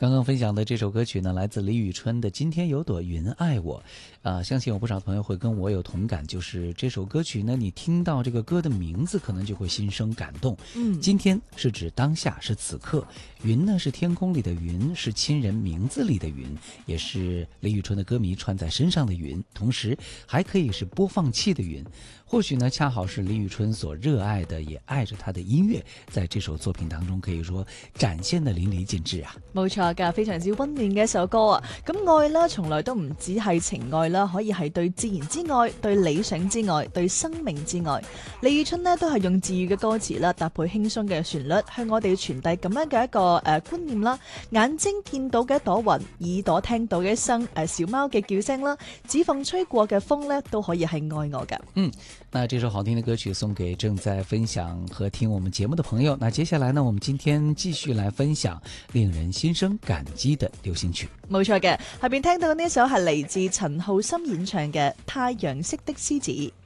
刚刚分享的这首歌曲呢，来自李宇春的《今天有朵云爱我》。相信有不少朋友会跟我有同感，就是这首歌曲呢，你听到这个歌的名字，可能就会心生感动。今天是指当下，是此刻；云呢是天空里的云，是亲人名字里的云，也是李宇春的歌迷穿在身上的云，同时还可以是播放器的云。或許呢，恰好是李宇春所熱愛的，也愛着他的音樂，在這首作品當中可以說展現得淋漓盡致啊！ 冇錯㗎，非常之溫暖嘅一首歌啊！咁愛啦，從來都唔只係情愛啦，可以係對自然之愛、對理想之愛、對生命之愛。李宇春呢都係用治癒嘅歌詞啦，搭配輕鬆嘅旋律，向我哋傳遞咁樣嘅一個觀念啦。眼睛見到嘅一朵雲，耳朵聽到嘅一聲小貓嘅叫聲啦，指縫吹過嘅風呢，都可以係愛我㗎。 那這首好聽的歌曲送給正在分享和聽我們節目的朋友。那接下來呢，我們今天繼續來分享令人心生感激的流行曲。 冇錯嘅，下邊聽到嘅呢一首係嚟自陳浩森演唱嘅《太陽色的獅子》。